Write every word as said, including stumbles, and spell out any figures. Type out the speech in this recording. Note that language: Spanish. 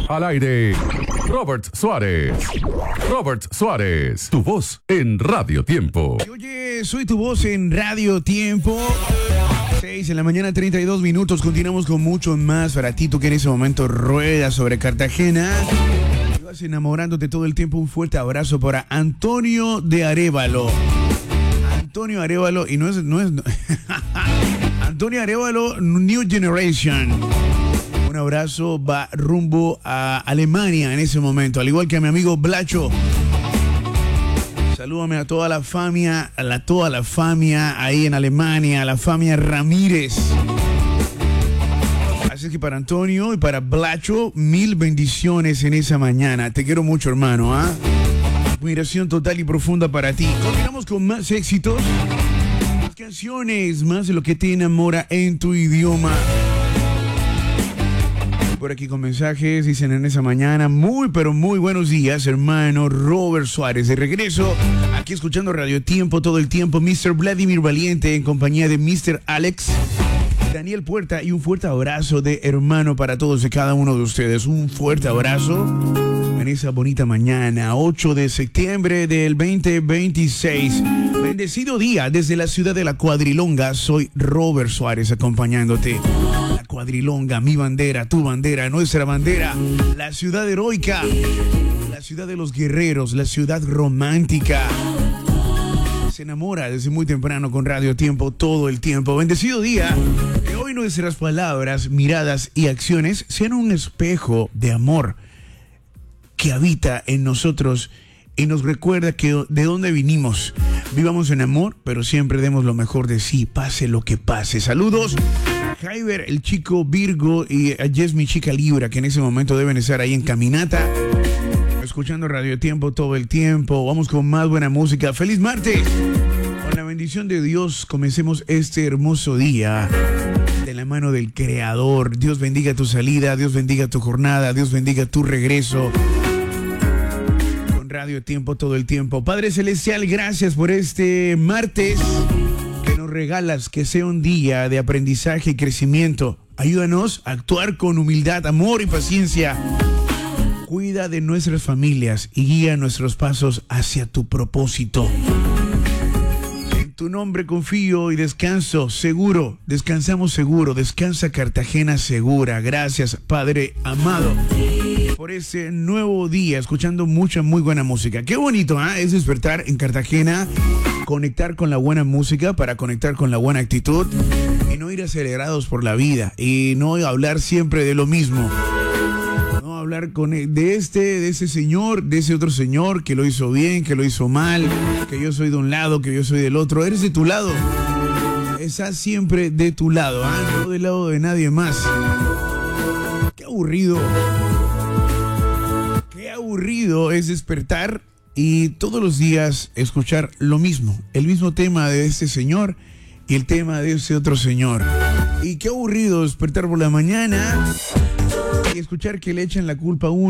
Al aire, Robert Suárez. Robert Suárez, tu voz en Radio Tiempo. Oye, soy tu voz en Radio Tiempo. seis en la mañana, treinta y dos minutos. Continuamos con mucho más para ti, tú que en ese momento ruedas sobre Cartagena. Y vas enamorándote todo el tiempo. Un fuerte abrazo para Antonio de Arévalo. Antonio Arévalo, y no es... No es no. Antonio Arévalo, New Generation. Un abrazo, va rumbo a Alemania en ese momento, al igual que a mi amigo Blacho. Salúdame a toda la familia, a la, toda la familia ahí en Alemania, a la familia Ramírez. Así que para Antonio y para Blacho, mil bendiciones en esa mañana. Te quiero mucho, hermano, ¿ah? ¿eh? Admiración total y profunda para ti. Continuamos con más éxitos, más canciones, más de lo que te enamora en tu idioma. Por aquí con mensajes, dicen en esa mañana, muy pero muy buenos días, hermano Robert Suárez, de regreso, aquí escuchando Radio Tiempo todo el tiempo, mister Vladimir Valiente en compañía de mister Alex, Daniel Puerta, y un fuerte abrazo de hermano para todos y cada uno de ustedes, un fuerte abrazo en esa bonita mañana, ocho de septiembre del veinte veintiséis, bendecido día desde la ciudad de La Cuadrilonga, soy Robert Suárez acompañándote. Cuadrilonga, mi bandera, tu bandera, nuestra bandera, la ciudad heroica, la ciudad de los guerreros, la ciudad romántica. Se enamora desde muy temprano con Radio Tiempo todo el tiempo. Bendecido día, que hoy nuestras palabras, miradas y acciones sean un espejo de amor que habita en nosotros y nos recuerda que de dónde vinimos. Vivamos en amor, pero siempre demos lo mejor de sí, pase lo que pase. Saludos a Jaiber, el chico Virgo, y a Jess, mi chica Libra, que en ese momento deben estar ahí en caminata, escuchando Radio Tiempo todo el tiempo. Vamos con más buena música. ¡Feliz martes! Con la bendición de Dios, comencemos este hermoso día de la mano del Creador. Dios bendiga tu salida, Dios bendiga tu jornada, Dios bendiga tu regreso. Radio Tiempo todo el tiempo. Padre Celestial, gracias por este martes que nos regalas, que sea un día de aprendizaje y crecimiento. Ayúdanos a actuar con humildad, amor y paciencia. Cuida de nuestras familias y guía nuestros pasos hacia tu propósito. En tu nombre confío y descanso seguro. Descansamos seguro. Descansa Cartagena segura. Gracias, Padre amado, por ese nuevo día, escuchando mucha muy buena música. Qué bonito, ¿eh? Es despertar en Cartagena, conectar con la buena música para conectar con la buena actitud y no ir acelerados por la vida y no hablar siempre de lo mismo. No hablar con de este, de ese señor, de ese otro señor que lo hizo bien, que lo hizo mal, que yo soy de un lado, que yo soy del otro. Eres de tu lado. Estás siempre de tu lado, ¿eh? No del lado de nadie más. Qué aburrido. Qué aburrido es despertar y todos los días escuchar lo mismo, el mismo tema de este señor y el tema de ese otro señor. Y qué aburrido despertar por la mañana y escuchar que le echan la culpa a uno.